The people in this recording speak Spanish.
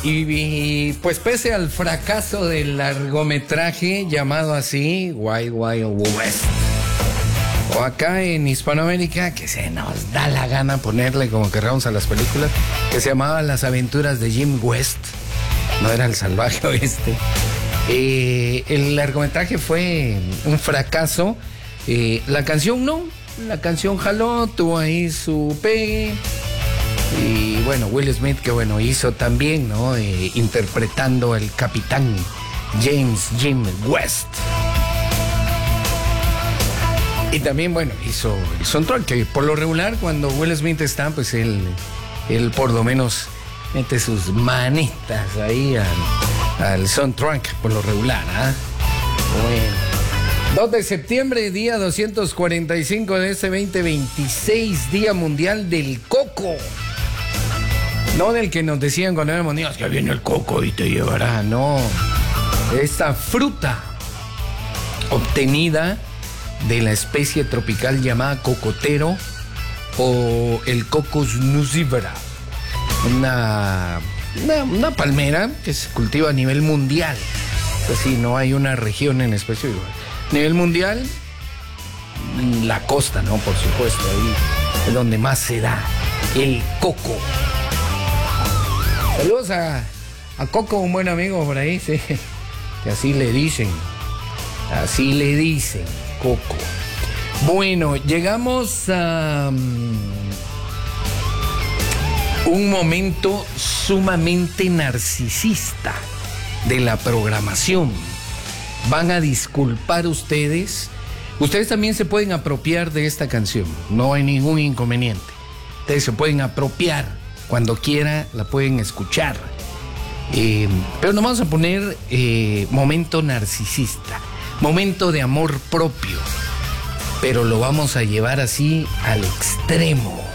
Y pues pese al fracaso del largometraje llamado así, Wild Wild West, o acá en Hispanoamérica, que se nos da la gana ponerle como querramos a las películas, que se llamaba Las aventuras de Jim West, no era El salvaje oeste. El largometraje fue un fracaso. La canción no, la canción jaló, tuvo ahí su pegue. Y bueno, Will Smith, que bueno, hizo también, ¿no? Interpretando al capitán James Jim West. Y también, bueno, hizo el soundtrack, que por lo regular cuando Will Smith está, pues él por lo menos mete sus manitas ahí al soundtrack, por lo regular, ¿ah? Bueno. 2 de septiembre, día 245 de este 2026, Día Mundial del Coco. No del que nos decían cuando éramos niños, que viene el coco y te llevará, no. Esta fruta obtenida de la especie tropical llamada cocotero o el Cocos nusifera, una palmera que se cultiva a nivel mundial. Es decir, no hay una región en específico. A nivel mundial, la costa, ¿no? Por supuesto, ahí es donde más se da el coco. Saludos a Coco, un buen amigo por ahí, sí, que así le dicen, Coco. Bueno, llegamos a un momento sumamente narcisista de la programación. Van a disculpar ustedes también se pueden apropiar de esta canción, no hay ningún inconveniente. Ustedes se pueden apropiar. Cuando quiera la pueden escuchar. Pero nos vamos a poner momento narcisista, momento de amor propio. Pero lo vamos a llevar así al extremo.